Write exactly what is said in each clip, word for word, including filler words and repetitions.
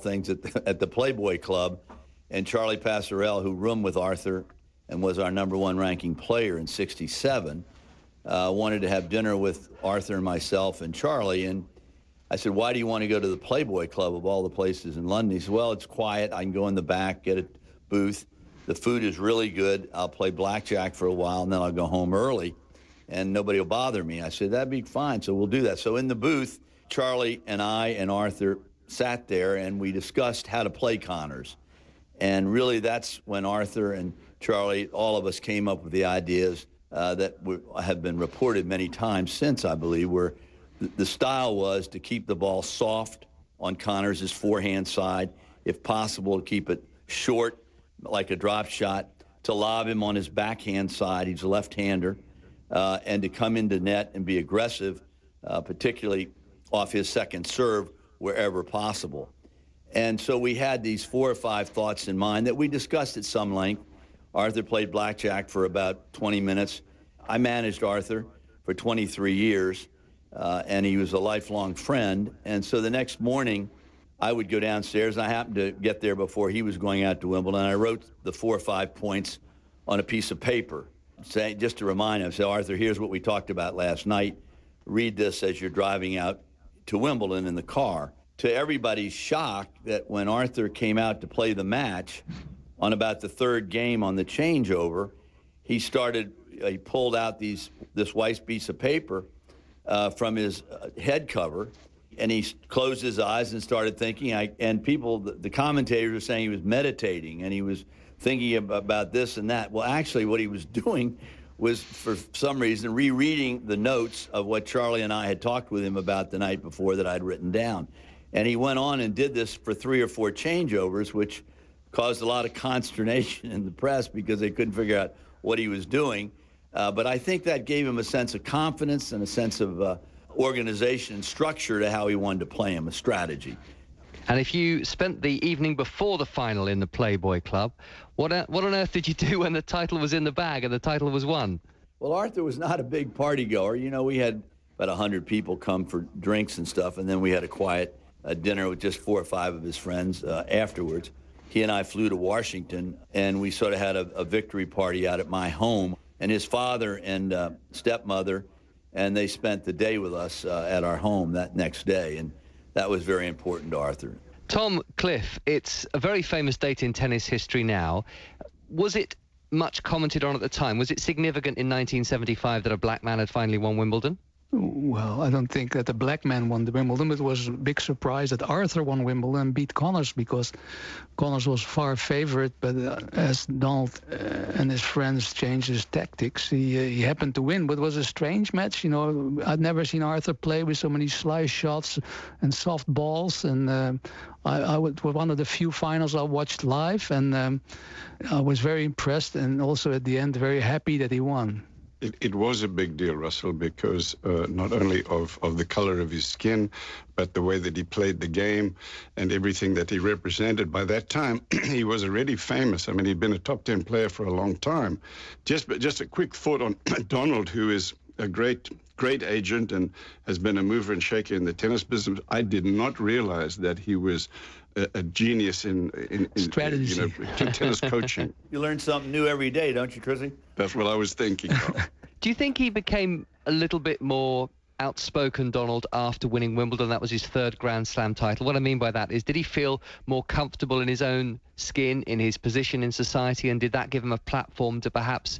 things at the, at the Playboy Club, and Charlie Passarell, who roomed with Arthur and was our number one ranking player in sixty-seven, uh, wanted to have dinner with Arthur and myself and Charlie. And I said, why do you want to go to the Playboy Club of all the places in London? He said, well, it's quiet. I can go in the back, get a booth. The food is really good. I'll play blackjack for a while, and then I'll go home early, and nobody will bother me. I said, that'd be fine, so we'll do that. So in the booth, Charlie and I and Arthur sat there, and we discussed how to play Connors. And really, that's when Arthur and Charlie, all of us came up with the ideas uh, that were, have been reported many times since, I believe, where th the style was to keep the ball soft on Connors' forehand side, if possible, to keep it short, like a drop shot, to lob him on his backhand side. He's a left-hander, uh, and to come into net and be aggressive, uh, particularly off his second serve wherever possible. And so we had these four or five thoughts in mind that we discussed at some length. Arthur played blackjack for about twenty minutes. I managed Arthur for twenty-three years, uh, and he was a lifelong friend. And so the next morning, I would go downstairs, and I happened to get there before he was going out to Wimbledon. I wrote the four or five points on a piece of paper, saying, just to remind him, say, Arthur, here's what we talked about last night. Read this as you're driving out to Wimbledon in the car. To everybody's shock, that when Arthur came out to play the match, on about the third game on the changeover, he started, uh, he pulled out these this white piece of paper uh, from his uh, head cover, and he closed his eyes and started thinking. I, and people, the, the commentators were saying he was meditating and he was thinking about this and that. Well, actually, what he was doing was, for some reason, rereading the notes of what Charlie and I had talked with him about the night before that I'd written down. And he went on and did this for three or four changeovers, which caused a lot of consternation in the press because they couldn't figure out what he was doing. Uh, but I think that gave him a sense of confidence and a sense of uh, organization and structure to how he wanted to play him, a strategy. And if you spent the evening before the final in the Playboy Club, what, uh, what on earth did you do when the title was in the bag and the title was won? Well, Arthur was not a big party goer. You know, we had about one hundred people come for drinks and stuff, and then we had a quiet uh, dinner with just four or five of his friends uh, afterwards. He and I flew to Washington, and we sort of had a, a victory party out at my home. And his father and uh, stepmother, and they spent the day with us uh, at our home that next day, and that was very important to Arthur. Tom, Cliff, it's a very famous date in tennis history now. Was it much commented on at the time? Was it significant in nineteen seventy-five that a black man had finally won Wimbledon? Well, I don't think that the black man won the Wimbledon. It was a big surprise that Arthur won Wimbledon and beat Connors, because Connors was far favorite. But uh, as Donald uh, and his friends changed his tactics, he, uh, he happened to win. But it was a strange match. You know, I'd never seen Arthur play with so many slice shots and soft balls. And uh, I, I was one of the few finals I watched live, and um, I was very impressed, and also at the end very happy that he won. It, it was a big deal, Russell, because uh, not only of, of the color of his skin, but the way that he played the game and everything that he represented. By that time, he was already famous. I mean, he'd been a top ten player for a long time. Just, just a quick thought on Donald, who is a great, great agent and has been a mover and shaker in the tennis business. I did not realize that he was a, a genius in, in, in strategy, you know, tennis coaching. You learn something new every day, don't you, Chrissy? That's what I was thinking of. Do you think he became a little bit more outspoken, Donald, after winning Wimbledon? That was his third Grand Slam title. What I mean by that is, did he feel more comfortable in his own skin, in his position in society, and did that give him a platform to perhaps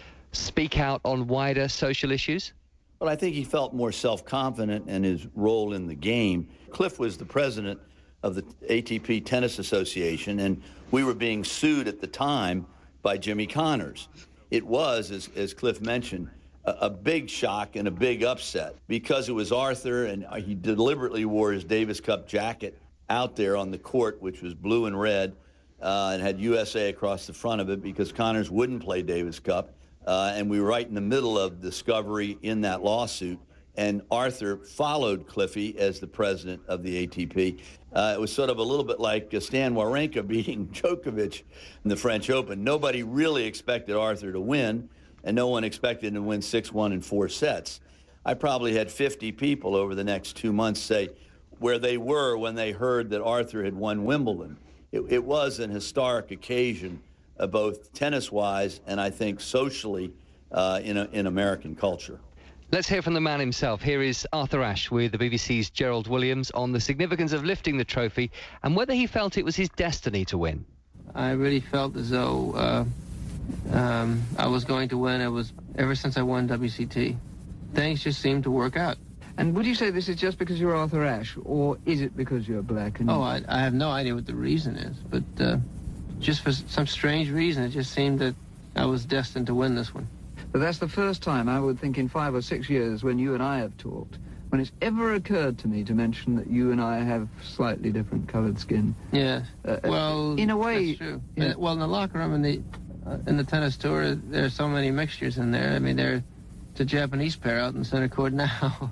speak out on wider social issues? Well, I think he felt more self-confident in his role in the game. Cliff was the president of the A T P Tennis Association, and we were being sued at the time by Jimmy Connors. It was, as, as Cliff mentioned, a, a big shock and a big upset because it was Arthur, and he deliberately wore his Davis Cup jacket out there on the court, which was blue and red, uh, and had U S A across the front of it because Connors wouldn't play Davis Cup. Uh, and we were right in the middle of discovery in that lawsuit. And Arthur followed Cliffy as the president of the A T P. Uh, it was sort of a little bit like Stan Wawrinka beating Djokovic in the French Open. Nobody really expected Arthur to win, and no one expected him to win six one in four sets. I probably had fifty people over the next two months say, where they were when they heard that Arthur had won Wimbledon. It, it was an historic occasion, uh, both tennis-wise and I think socially uh, in, a, in American culture. Let's hear from the man himself. Here is Arthur Ashe with the B B C's Gerald Williams on the significance of lifting the trophy and whether he felt it was his destiny to win. I really felt as though uh, um, I was going to win. It was ever since I won W C T. Things just seemed to work out. And would you say this is just because you're Arthur Ashe, or is it because you're black? And oh, I, I have no idea what the reason is, but uh, just for some strange reason, it just seemed that I was destined to win this one. But that's the first time, I would think, in five or six years when you and I have talked, when it's ever occurred to me to mention that you and I have slightly different coloured skin. Yeah. Uh, well, in a way, that's true. Yeah. Well, in the locker room, in the uh, in the tennis tour, there's so many mixtures in there. I mean, there's a Japanese pair out in center court now.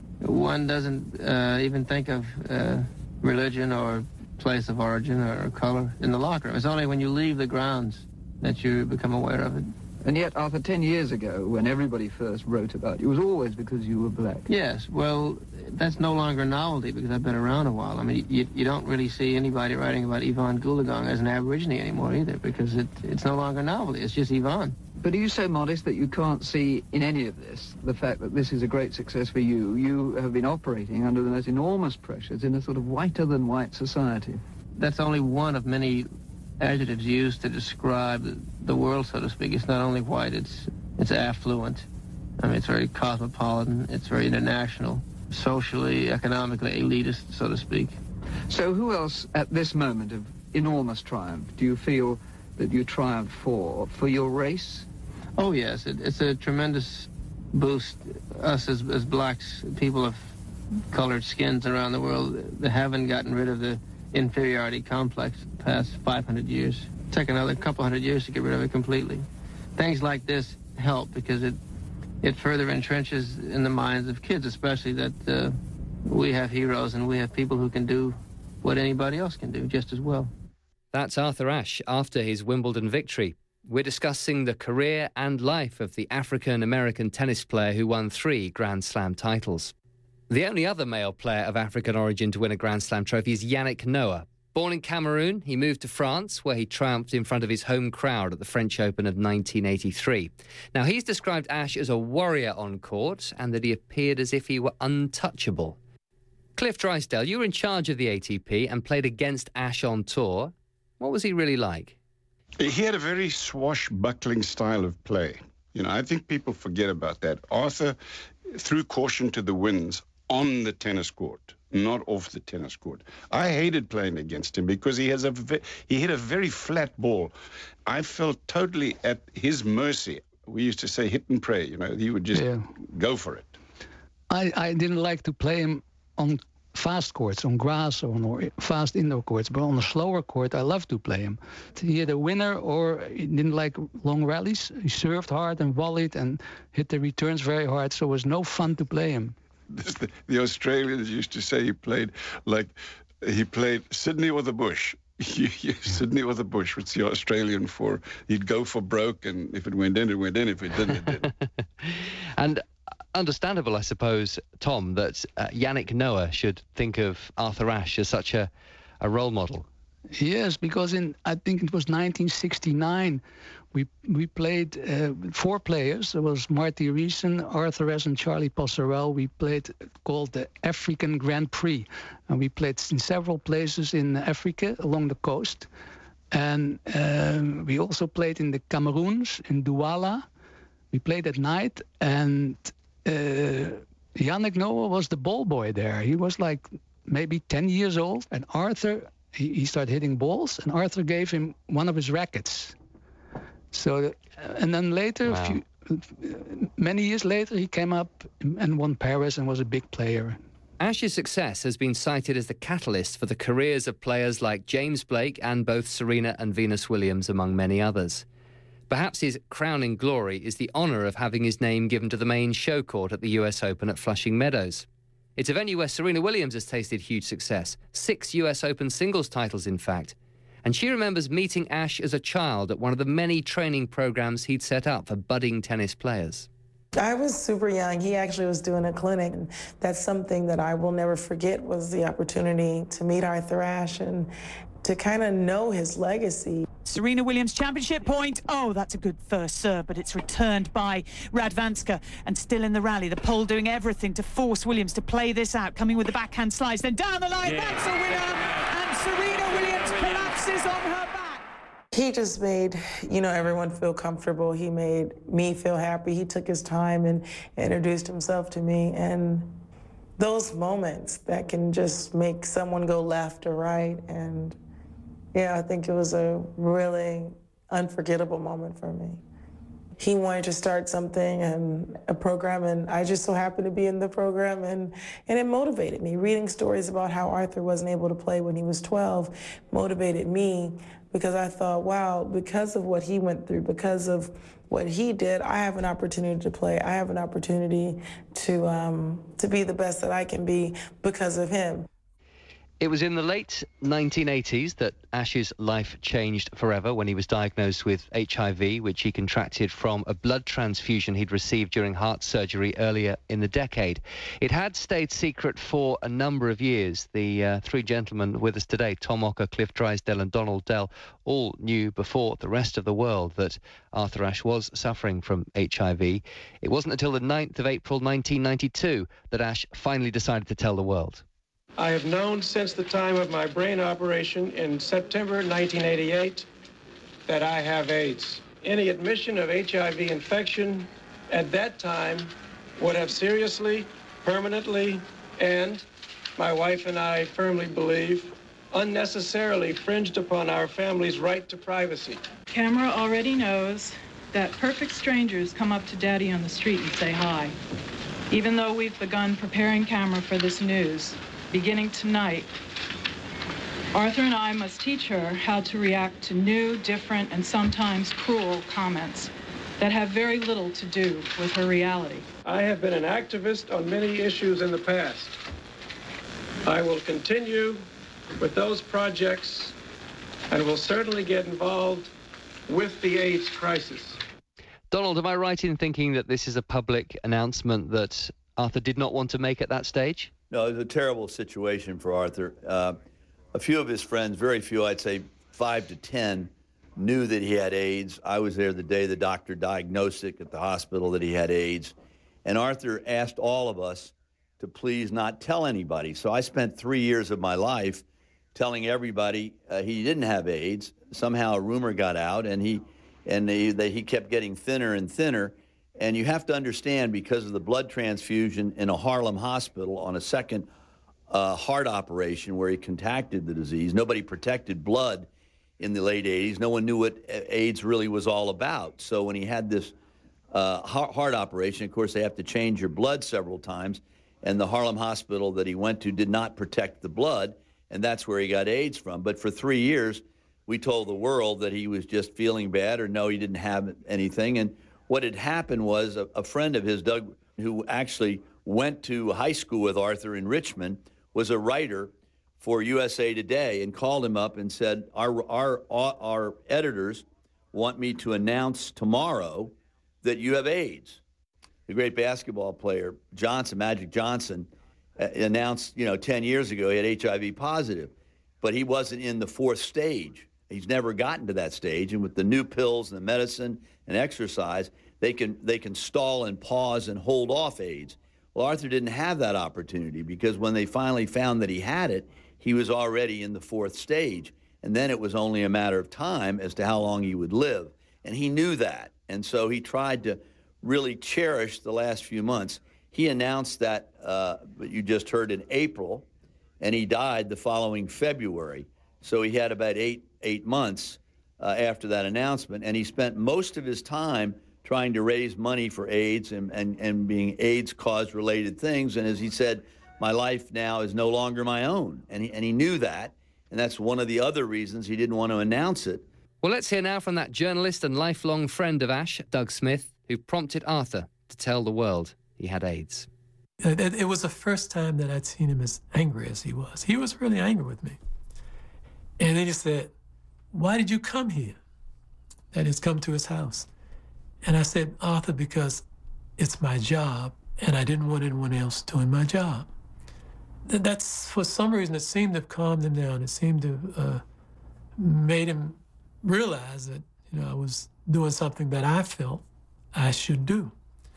One doesn't uh, even think of uh, religion or place of origin or color in the locker room. It's only when you leave the grounds that you become aware of it. And yet, Arthur, ten years ago, when everybody first wrote about you, it was always because you were black. Yes, well, that's no longer a novelty because I've been around a while. I mean, you, you don't really see anybody writing about Yvonne Goolagong as an Aborigine anymore either because it, it's no longer a novelty. It's just Yvonne. But are you so modest that you can't see in any of this the fact that this is a great success for you? You have been operating under the most enormous pressures in a sort of whiter-than-white society. That's only one of many adjectives used to describe the, the world, so to speak. It's not only white, it's it's affluent. I mean, it's very cosmopolitan, it's very international, socially, economically elitist, so to speak. So who else at this moment of enormous triumph do you feel that you triumph for? For your race? Oh, yes, it, it's a tremendous boost. Us as, as blacks, people of colored skins around the world, that haven't gotten rid of the inferiority complex the past five hundred years. Take another couple hundred years to get rid of it completely. Things like this help because it it further entrenches in the minds of kids, especially that uh, we have heroes and we have people who can do what anybody else can do just as well. That's Arthur Ashe after his Wimbledon victory. We're discussing the career and life of the African-American tennis player who won three Grand Slam titles. The only other male player of African origin to win a Grand Slam trophy is Yannick Noah. Born in Cameroon, he moved to France, where he triumphed in front of his home crowd at the French Open of nineteen eighty-three. Now, he's described Ashe as a warrior on court and that he appeared as if he were untouchable. Cliff Drysdale, you were in charge of the A T P and played against Ashe on tour. What was he really like? He had a very swashbuckling style of play. You know, I think people forget about that. Arthur threw caution to the winds on the tennis court, not off the tennis court. I hated playing against him because he has a he hit a very flat ball. I felt totally at his mercy. We used to say hit and pray. You know, he would just Yeah. go for it. I, I didn't like to play him on fast courts, on grass or on or fast indoor courts, but on a slower court, I loved to play him. He had a winner, or he didn't like long rallies. He served hard and volleyed and hit the returns very hard, so it was no fun to play him. The, the Australians used to say he played like he played Sydney or the bush. Sydney or the bush. What's the Australian for? He'd go for broke, and if it went in, it went in. If it didn't, it didn't. And understandable, I suppose, Tom, that uh, Yannick Noah should think of Arthur Ashe as such a, a role model. Yes, because in I think it was nineteen sixty-nine, we we played uh, four players. There was Marty Reesen, Arthur Ashe, and Charlie Passerelle. We played called the African Grand Prix, and we played in several places in Africa along the coast, and um, we also played in the Cameroons in Douala. We played at night, and uh, Yannick Noah was the ball boy there. He was like maybe ten years old, and Arthur. He, he started hitting balls, and Arthur gave him one of his rackets. So, and then later, Wow. a few, many years later, he came up and won Paris and was a big player. Ashe's success has been cited as the catalyst for the careers of players like James Blake and both Serena and Venus Williams, among many others. Perhaps his crowning glory is the honour of having his name given to the main show court at the U S Open at Flushing Meadows. It's a venue where Serena Williams has tasted huge success, six U S Open singles titles, in fact. And she remembers meeting Ashe as a child at one of the many training programs he'd set up for budding tennis players. I was super young. He actually was doing a clinic. And that's something that I will never forget, was the opportunity to meet Arthur Ashe and to kind of know his legacy. Serena Williams championship point. Oh, that's a good first serve, but it's returned by Radwanska. And still in the rally, the pole doing everything to force Williams to play this out, coming with the backhand slice, then down the line, yeah. That's a winner, and Serena Williams collapses on her back. He just made, you know, everyone feel comfortable. He made me feel happy. He took his time and introduced himself to me. And those moments that can just make someone go left or right. And yeah, I think it was a really unforgettable moment for me. He wanted to start something and a program, and I just so happened to be in the program, and, and it motivated me. Reading stories about how Arthur wasn't able to play when he was twelve motivated me, because I thought, wow, because of what he went through, because of what he did, I have an opportunity to play. I have an opportunity to, um, to be the best that I can be because of him. It was in the late nineteen eighties that Ashe's life changed forever when he was diagnosed with H I V, which he contracted from a blood transfusion he'd received during heart surgery earlier in the decade. It had stayed secret for a number of years. The uh, three gentlemen with us today, Tom Ocker, Cliff Drysdale and Donald Dell, all knew before the rest of the world that Arthur Ashe was suffering from H I V. It wasn't until the ninth of April nineteen ninety-two that Ashe finally decided to tell the world. I have known since the time of my brain operation in September nineteen eighty-eight that I have AIDS. Any admission of H I V infection at that time would have seriously, permanently, and my wife and I firmly believe, unnecessarily infringed upon our family's right to privacy. Camera already knows that perfect strangers come up to Daddy on the street and say hi. Even though we've begun preparing Camera for this news, beginning tonight, Arthur and I must teach her how to react to new, different, and sometimes cruel comments that have very little to do with her reality. I have been an activist on many issues in the past. I will continue with those projects and will certainly get involved with the AIDS crisis. Donald, am I right in thinking that this is a public announcement that Arthur did not want to make at that stage? No, it was a terrible situation for Arthur. Uh, a few of his friends, very few, I'd say five to ten, knew that he had AIDS. I was there the day the doctor diagnosed it at the hospital that he had AIDS. And Arthur asked all of us to please not tell anybody. So I spent three years of my life telling everybody uh, he didn't have AIDS. Somehow a rumor got out, and he and he, that he kept getting thinner and thinner. And you have to understand, because of the blood transfusion in a Harlem hospital on a second uh, heart operation where he contracted the disease, nobody protected blood in the late eighties. No one knew what AIDS really was all about. So when he had this uh, heart operation, of course, they have to change your blood several times. And the Harlem hospital that he went to did not protect the blood, and that's where he got AIDS from. But for three years, we told the world that he was just feeling bad, or no, he didn't have anything. And what had happened was a, a friend of his, Doug, who actually went to high school with Arthur in Richmond, was a writer for U S A Today, and called him up and said, our, our, our editors want me to announce tomorrow that you have AIDS. The great basketball player, Johnson, Magic Johnson, uh, announced, you know, ten years ago he had H I V positive, but he wasn't in the fourth stage. He's never gotten to that stage, and with the new pills and the medicine and exercise, they can they can stall and pause and hold off AIDS. Well, Arthur didn't have that opportunity, because when they finally found that he had it, he was already in the fourth stage, and then it was only a matter of time as to how long he would live, and he knew that, and so he tried to really cherish the last few months. He announced that, uh, you just heard, in April, and he died the following February. So he had about eight eight months uh, after that announcement, and he spent most of his time trying to raise money for AIDS and, and, and being AIDS-caused related things. And as he said, my life now is no longer my own. And he, and he knew that, and that's one of the other reasons he didn't want to announce it. Well, let's hear now from that journalist and lifelong friend of Ashe, Doug Smith, who prompted Arthur to tell the world he had AIDS. It, it, it was the first time that I'd seen him as angry as he was. He was really angry with me. And then he said, why did you come here? That is, come to his house. And I said, Arthur, because it's my job, and I didn't want anyone else doing my job. Th- That's, for some reason, it seemed to have calmed him down. It seemed to have uh, made him realize that, you know, I was doing something that I felt I should do.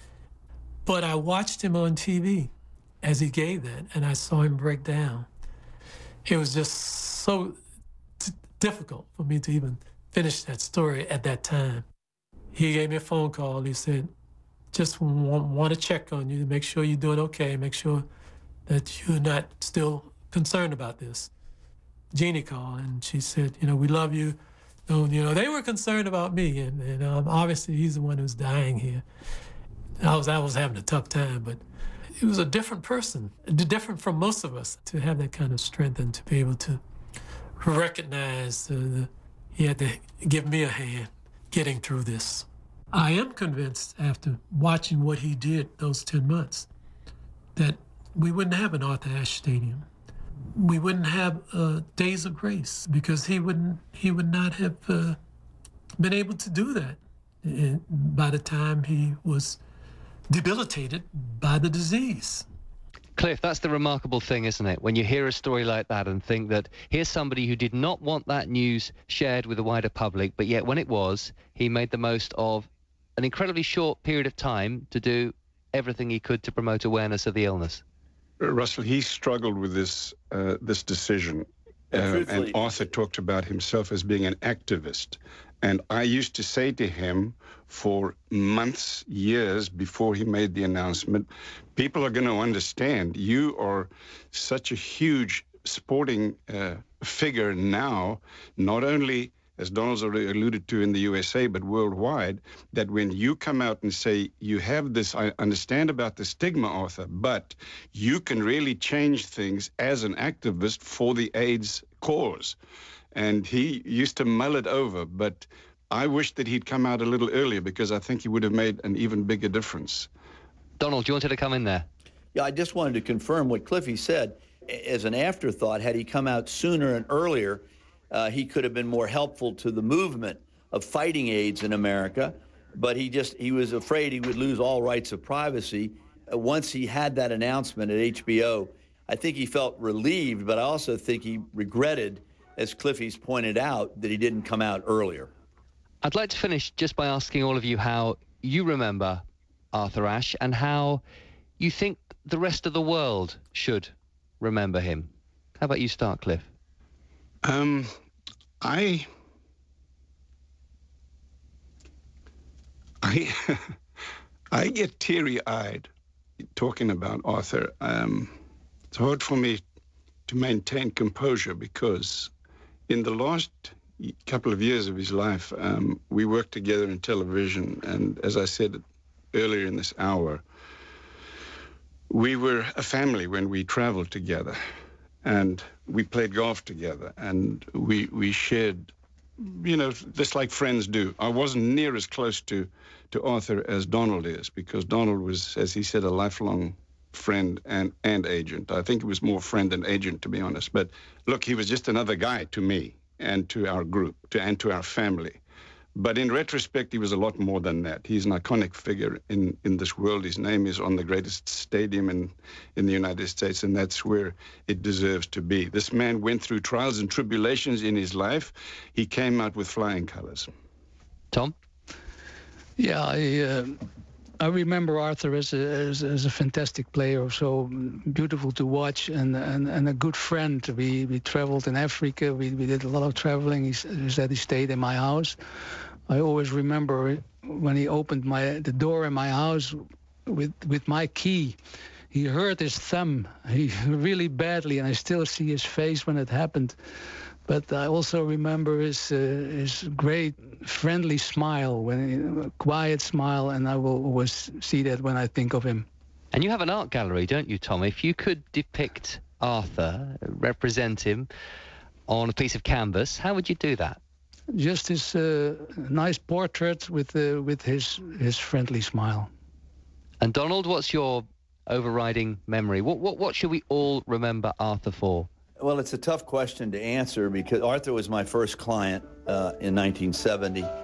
But I watched him on T V as he gave that, and I saw him break down. It was just so t- difficult for me to even finish that story at that time. He gave me a phone call. He said, just want, want to check on you to make sure you're doing okay, make sure that you're not still concerned about this. Jeannie called, and she said, you know, we love you. So, you know, they were concerned about me, and, and um, obviously he's the one who's dying here. I was, I was having a tough time, but he was a different person, different from most of us, to have that kind of strength and to be able to recognize uh, the, he had to give me a hand getting through this. I am convinced, after watching what he did those ten months, that we wouldn't have an Arthur Ashe Stadium. We wouldn't have uh, Days of Grace, because he wouldn't. He would not have uh, been able to do that and by the time he was debilitated by the disease. Cliff, that's the remarkable thing, isn't it? When you hear a story like that and think that here's somebody who did not want that news shared with the wider public, but yet when it was, he made the most of an incredibly short period of time to do everything he could to promote awareness of the illness. Russell, he struggled with this uh, this decision. Uh, and Arthur talked about himself as being an activist. And I used to say to him for months, years before he made the announcement, people are going to understand. You are such a huge sporting uh, figure now, not only, as Donald's already alluded to, in the U S A, but worldwide, that when you come out and say, you have this, I understand about the stigma, Arthur, but you can really change things as an activist for the AIDS cause. And he used to mull it over, but I wish that he'd come out a little earlier, because I think he would have made an even bigger difference. Donald, you wanted to come in there? Yeah, I just wanted to confirm what Cliffy said. As an afterthought, had he come out sooner and earlier, uh, he could have been more helpful to the movement of fighting AIDS in America. But he just, he was afraid he would lose all rights of privacy. Uh, once he had that announcement at H B O, I think he felt relieved, but I also think he regretted, as Cliffy's pointed out, that he didn't come out earlier. I'd like to finish just by asking all of you how you remember Arthur Ashe and how you think the rest of the world should remember him. How about you start, Cliff? Um, I... I... I get teary-eyed talking about Arthur. Um, it's hard for me to maintain composure, because in the last couple of years of his life, um, we worked together in television, and as I said earlier in this hour, we were a family when we traveled together, and we played golf together, and we we shared, you know, just like friends do. I wasn't near as close to, to Arthur as Donald is, because Donald was, as he said, a lifelong friend and, and agent. I think it was more friend than agent, to be honest. But look, he was just another guy to me and to our group to, and to our family. But in retrospect, he was a lot more than that. He's an iconic figure in, in this world. His name is on the greatest stadium in, in the United States, and that's where it deserves to be. This man went through trials and tribulations in his life. He came out with flying colors. Tom? Yeah, I, uh, I remember Arthur as a, as, as a fantastic player, so beautiful to watch, and, and, and a good friend. We we traveled in Africa. We, we did a lot of traveling. He, he said he stayed in my house. I always remember when he opened my the door in my house with with my key. He hurt his thumb he really badly, and I still see his face when it happened. But I also remember his uh, his great friendly smile, when he, a quiet smile, and I will always see that when I think of him. And you have an art gallery, don't you, Tom? If you could depict Arthur, represent him on a piece of canvas, how would you do that? Just his uh, nice portrait with uh, with his his friendly smile. And Donald, what's your overriding memory? What what what should we all remember Arthur for? Well, it's a tough question to answer, because Arthur was my first client uh, in nineteen seventy,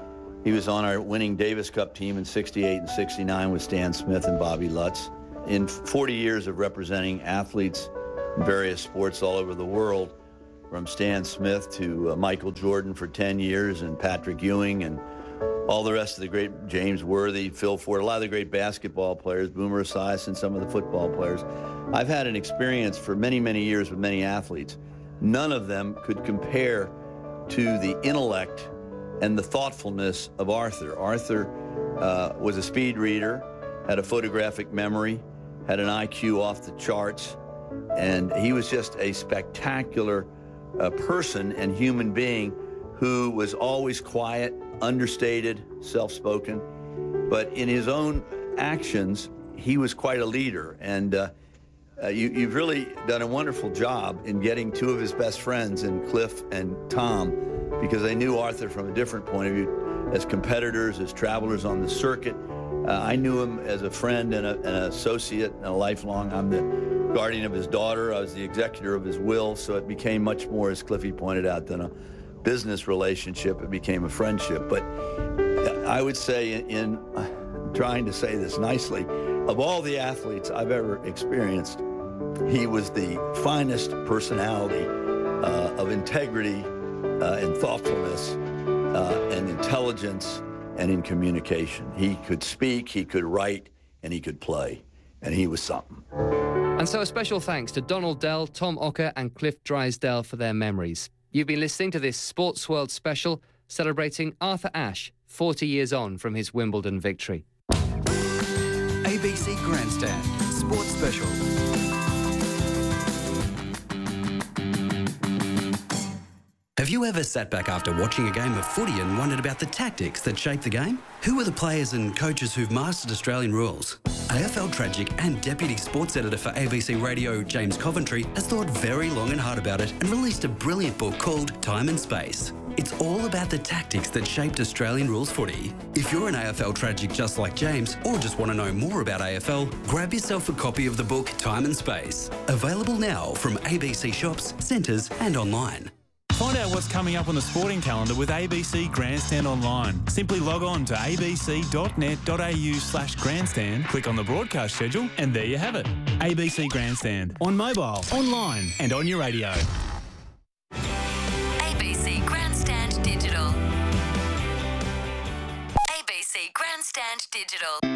He was on our winning Davis Cup team in sixty-eight and sixty-nine with Stan Smith and Bobby Lutz. In forty years of representing athletes in various sports all over the world, from Stan Smith to uh, Michael Jordan for ten years and Patrick Ewing and all the rest of the great James Worthy, Phil Ford, a lot of the great basketball players, Boomer Esiason, some of the football players. I've had an experience for many, many years with many athletes. None of them could compare to the intellect and the thoughtfulness of Arthur. Arthur uh, was a speed reader, had a photographic memory, had an I Q off the charts, and he was just a spectacular uh, person and human being who was always quiet, understated, self-spoken, but in his own actions, he was quite a leader. And uh, uh, you, you've really done a wonderful job in getting two of his best friends, in Cliff and Tom, because they knew Arthur from a different point of view, as competitors, as travelers on the circuit. Uh, I knew him as a friend and, a, and an associate and a lifelong. I'm the guardian of his daughter. I was the executor of his will, so it became much more, as Cliffy pointed out, than a business relationship. It became a friendship. But I would say, in, in trying to say this nicely, of all the athletes I've ever experienced, he was the finest personality uh, of integrity uh, and thoughtfulness uh, and intelligence and in communication. He could speak, he could write, and he could play, and he was something. And so a special thanks to Donald Dell, Tom Ocker and Cliff Drysdale for their memories. You've been listening to this Sports World special celebrating Arthur Ashe, forty years on from his Wimbledon victory. A B C Grandstand Sports Special. Have you ever sat back after watching a game of footy and wondered about the tactics that shape the game? Who are the players and coaches who've mastered Australian rules? A F L tragic and Deputy Sports Editor for A B C Radio, James Coventry, has thought very long and hard about it and released a brilliant book called Time and Space. It's all about the tactics that shaped Australian rules footy. If you're an A F L tragic just like James, or just want to know more about A F L, grab yourself a copy of the book Time and Space. Available now from A B C shops, centres and online. Find out what's coming up on the sporting calendar with A B C Grandstand Online. Simply log on to abc.net.au slash grandstand, click on the broadcast schedule, and there you have it. A B C Grandstand. On mobile, online, and on your radio. A B C Grandstand Digital. A B C Grandstand Digital.